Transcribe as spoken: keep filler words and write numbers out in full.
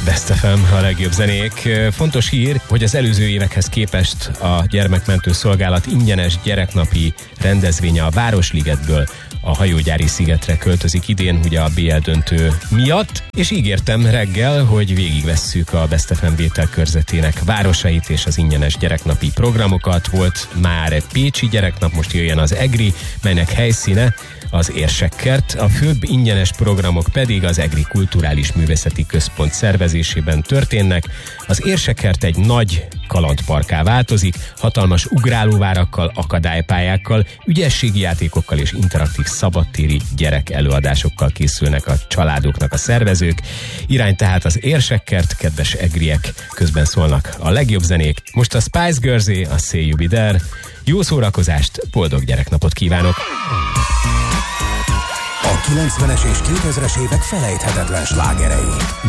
Best ef em, a legjobb zenék. Fontos hír, hogy az előző évekhez képest a Gyermekmentő Szolgálat ingyenes gyereknapi rendezvénye a Városligetből a Hajógyári szigetre költözik idén, ugye a bé el döntő miatt, és ígértem reggel, hogy végigvesszük a Best ef em vételkörzetének városait és az ingyenes gyereknapi programokat. Volt már pécsi gyereknap, most jöjjön az egri, melynek helyszíne az Érsekkert, a főbb ingyenes programok pedig az Egri Kulturális Művészeti Központ szervezésében történnek. Az Érsekkert egy nagy kalandparkká változik, hatalmas ugrálóvárakkal, akadálypályákkal, ügyességi játékokkal és interaktív szabadtéri gyerek előadásokkal készülnek a családoknak a szervezők. Irány tehát az Érsekkert, kedves egriek, közben szólnak a legjobb zenék. Most a Spice Girls-é, a Say You Be There. Jó szórakozást, boldog gyereknapot kívánok! A kilencvenes és kétezres évek felejthetetlen slágerei.